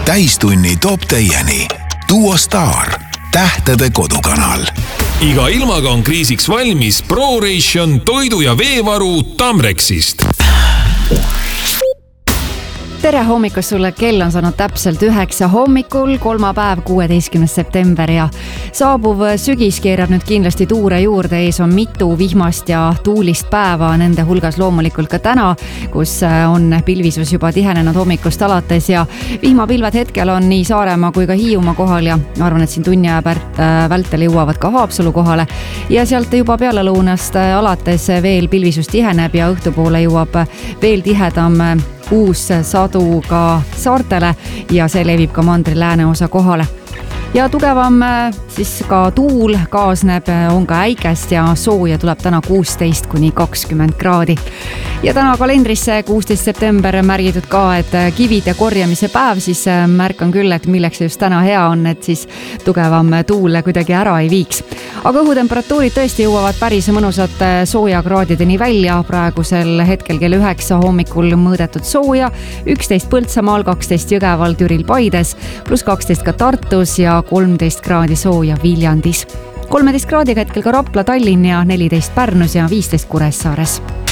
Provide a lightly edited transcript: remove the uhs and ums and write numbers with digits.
Täistunni top teieni Duo Star, tähtede kodukanal. Iga ilmaga on kriisiks valmis ProRation toidu- ja veevaru Tamrexist. Tere hommikust sulle, kell on saanud täpselt 9 hommikul, kolmapäev 16. september ja saabuv sügis keerab nüüd kindlasti tuure juurde, ees on mitu vihmast ja tuulist päeva, nende hulgas loomulikult ka täna, kus on pilvisus juba tihenenud hommikust alates ja vihmapilved hetkel on nii Saaremaa kui ka Hiiumaa kohal ja arvan, et siin tunni aja vältel jõuavad ka Haapsalu kohale ja sealt juba pealelõunast alates veel pilvisus tiheneb ja õhtupoole jõuab veel tihedam uus sadu ka saartele ja see levib ka mandri lääneosa kohale. Ja tugevam siis ka tuul kaasneb, on ka äikest ja sooja tuleb täna 16–20 kraadi. Ja täna kalendrisse 16. september märgitud ka, et kivide korjamise päev, siis märkan küll, et milleks see just täna hea on, et siis tugevam tuul kuidagi ära ei viiks. Aga õhutemperatuurid tõesti jõuavad päris mõnusate soojakraadideni välja, praegusel hetkel kell 9 hommikul mõõdetud sooja, 11 Põltsamaal, 12 Jõgeval, Türil, Paides, pluss 12 ka Tartus ja 13 kraadi sooja Viljandis. 13 kraadiga hetkel ka Rapla, Tallinn ja 14 Pärnus ja 15 Kuressaares.